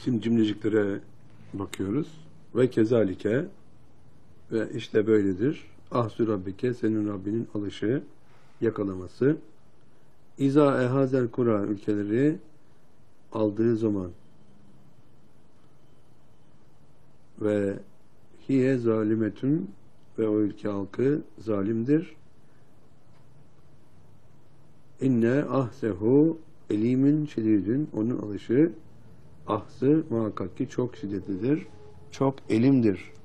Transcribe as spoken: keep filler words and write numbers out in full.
isim cümleciklere bakıyoruz. Ve kezalike, ve işte böyledir. Ahsü Rabbike, senin Rabbinin alışı, yakalaması. İza ehazel kura, ülkeleri aldığı zaman ve hiye zalimetün, ve o ülke halkı zalimdir. İnne ahsehu elimin şedidün, onun alışı ahsı muhakkak ki çok şiddetlidir, çok elimdir.